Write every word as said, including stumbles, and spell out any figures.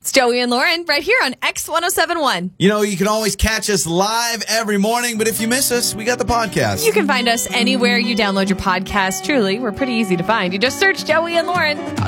It's Joey and Lauren right here on X one oh seven one. You know, you can always catch us live every morning, but if you miss us, we got the podcast. You can find us anywhere you download your podcast. Truly, we're pretty easy to find. You just search Joey and Lauren.